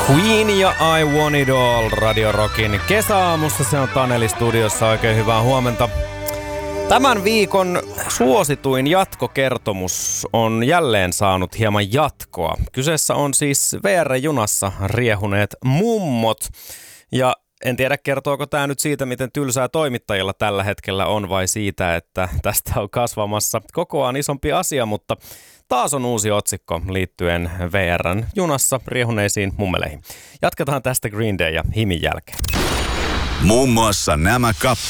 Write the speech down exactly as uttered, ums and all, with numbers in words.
Queen ja I Want It All Radio Rockin kesäaamussa. Se on Taneli studiossa. Oikein hyvää huomenta. Tämän viikon suosituin jatkokertomus on jälleen saanut hieman jatkoa. Kyseessä on siis V R-junassa riehuneet mummot. Ja en tiedä, kertooko tämä nyt siitä, miten tylsää toimittajilla tällä hetkellä on, vai siitä, että tästä on kasvamassa kokoaan isompi asia, mutta taas on uusi otsikko liittyen V R:n junassa riehuneisiin mummeleihin. Jatketaan tästä Green Day ja Himin jälkeen. Muun muassa nämä kappaleet.